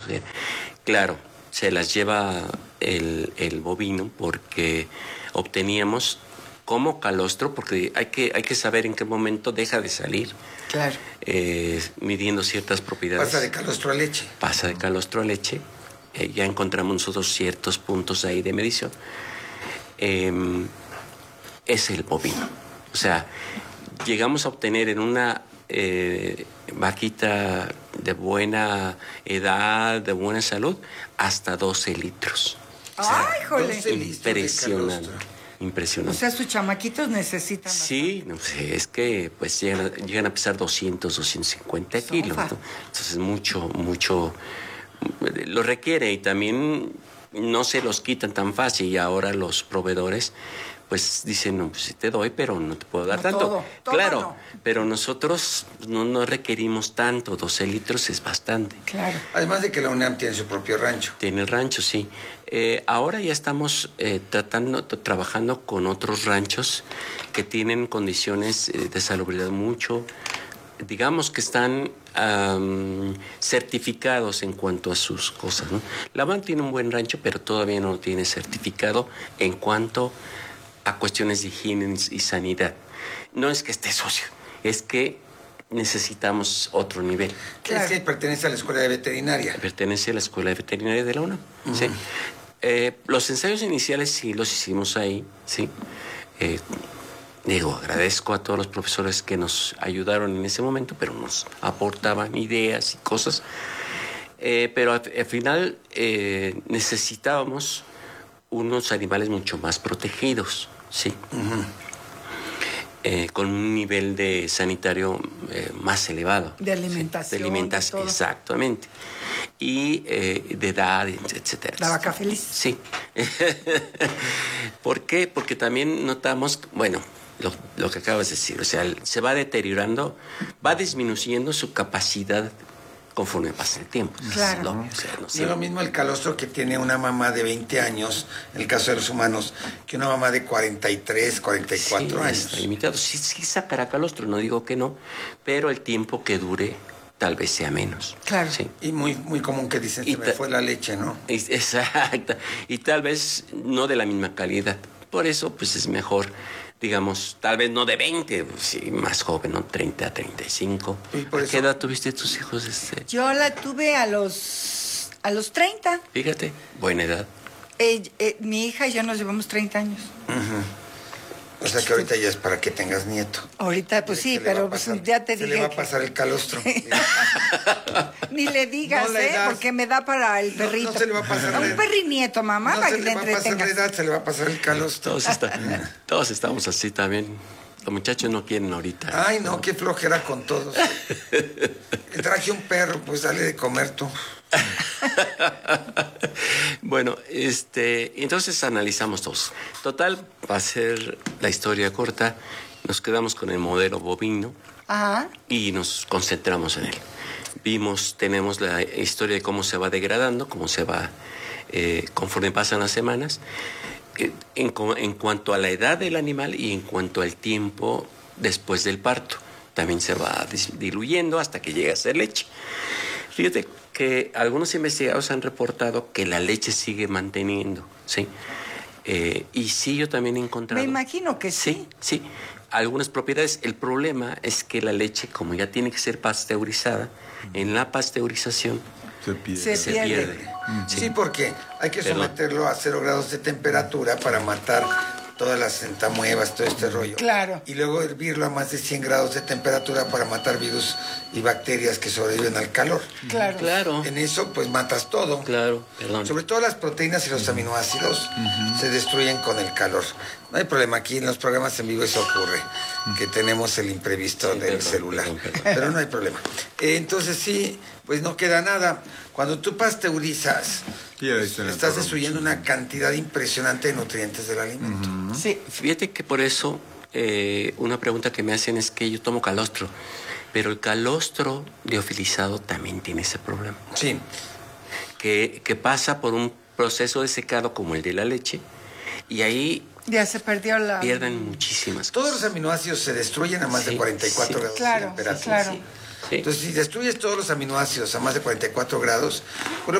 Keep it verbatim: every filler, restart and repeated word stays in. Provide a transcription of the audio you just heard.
sugiere. Claro, se las lleva el, el bovino porque obteníamos como calostro, porque hay que, hay que saber en qué momento deja de salir. Claro. Eh, midiendo ciertas propiedades. Pasa de calostro a leche. Pasa de calostro a leche. Eh, ya encontramos nosotros ciertos puntos ahí de medición. Eh, es el bovino. O sea, llegamos a obtener en una eh, vaquita de buena edad, de buena salud, hasta doce litros. O sea, ¡ay, jole! doce litros Impresionante. de Impresionante. O sea, sus chamaquitos necesitan. Sí, no sé, es que pues llegan a, llegan a pesar doscientos, doscientos cincuenta kilos, ¿no? Entonces mucho, mucho lo requiere y también no se los quitan tan fácil y ahora los proveedores pues dicen, no, pues sí te doy, pero no te puedo dar no tanto. Todo, todo claro, no. Pero nosotros no, no requerimos tanto, doce litros es bastante. Claro. Además de que la UNAM tiene su propio rancho. Tiene el rancho, sí. Eh, ahora ya estamos eh, tratando, trabajando con otros ranchos que tienen condiciones eh, de salubridad mucho, digamos que están um, certificados en cuanto a sus cosas, ¿no? La U N A M tiene un buen rancho, pero todavía no lo tiene certificado en cuanto a cuestiones de higiene y sanidad. No es que esté sucio, es que necesitamos otro nivel. Claro. Es que pertenece a la escuela de veterinaria. Pertenece a la escuela de veterinaria de la U N A M, uh-huh. ¿Sí? Eh, los ensayos iniciales sí los hicimos ahí, ¿sí? Eh, digo, agradezco a todos los profesores que nos ayudaron en ese momento, pero nos aportaban ideas y cosas. Eh, pero al, al final eh, necesitábamos unos animales mucho más protegidos, ¿sí? Uh-huh. Eh, con un nivel de sanitario eh, más elevado. De alimentación. ¿Sí? De alimentación, de exactamente. Y eh, de edad, etcétera. La vaca feliz. Sí. ¿Por qué? Porque también notamos, bueno, lo, lo que acabas de decir, o sea, se va deteriorando, va disminuyendo su capacidad conforme pasa el tiempo. Claro. Lo, o sea, no sé. Y es lo mismo el calostro que tiene una mamá de veinte años, en el caso de los humanos, que una mamá de cuarenta y tres, cuarenta y cuatro sí, años. Está limitado. Sí, sí sacará calostro, no digo que no, pero el tiempo que dure tal vez sea menos. Claro. Sí. Y muy, muy común que dicen, y se me fue la leche, ¿no? Exacto. Y tal vez no de la misma calidad. Por eso, pues es mejor, digamos, tal vez no de veinte, sí, más joven, ¿no? treinta, treinta y cinco. ¿Y por ¿A eso? qué edad tuviste tus hijos? Este? Yo la tuve a los, a los treinta. Fíjate, buena edad. Eh, eh, mi hija y yo nos llevamos treinta años. Uh-huh. O sea que ahorita ya es para que tengas nieto. Ahorita, pues sí, pero pues ya te se dije. le va a que... pasar el calostro. Ni le digas, no le ¿eh? das. Porque me da para el perrito. No, no se le va a pasar. A un perrinieto, mamá, no para se que le te va a pasar la entretengas. edad, se le va a pasar el calostro. Todos, está, todos estamos así también. Los muchachos no quieren ahorita. Ay, no, qué flojera con todos. Traje un perro, pues dale de comer tú. Bueno, este, entonces analizamos todos. Total, va a ser la historia corta. Nos quedamos con el modelo bovino. Ajá. Y nos concentramos en él. Vimos, tenemos la historia de cómo se va degradando, cómo se va eh, conforme pasan las semanas, eh, en, en cuanto a la edad del animal y en cuanto al tiempo después del parto. También se va diluyendo hasta que llega a ser leche. Fíjate que algunos investigadores han reportado que la leche sigue manteniendo, ¿sí? Eh, y sí, yo también he encontrado... Me imagino que sí. Sí, sí. Algunas propiedades. El problema es que la leche, como ya tiene que ser pasteurizada, en la pasteurización se pierde. Se se pierde. pierde. Sí, sí, porque hay que Perdón. someterlo a cero grados de temperatura para matar todas las centamuevas, todo este rollo. Claro. Y luego hervirlo a más de cien grados de temperatura para matar virus y bacterias que sobreviven al calor. Claro. Claro, En eso, pues matas todo. claro, perdón. Sobre todo las proteínas y los aminoácidos uh-huh. se destruyen con el calor. No hay problema, aquí en los programas en vivo eso ocurre, que tenemos el imprevisto Sí, del perdón, celular. perdón, perdón. Pero no hay problema. Eh, entonces sí, pues no queda nada. Cuando tú pasteurizas, Sí, ahí está el estás error. destruyendo una cantidad impresionante de nutrientes del alimento. Uh-huh. Sí. Fíjate que por eso eh, una pregunta que me hacen es que yo tomo calostro, pero el calostro liofilizado también tiene ese problema. Sí. Que, que pasa por un proceso de secado como el de la leche y ahí Ya se perdió la... pierden muchísimas Todos cosas. los aminoácidos se destruyen a más Sí, de cuarenta y cuatro sí. grados Claro, de temperatura. claro. Sí, sí. Entonces, si destruyes todos los aminoácidos a más de cuarenta y cuatro grados,